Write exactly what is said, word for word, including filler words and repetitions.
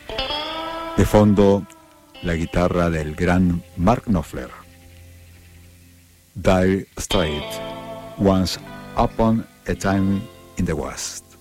De fondo, la guitarra del gran Mark Knopfler. Dire Straits, Once Upon a Time in the West.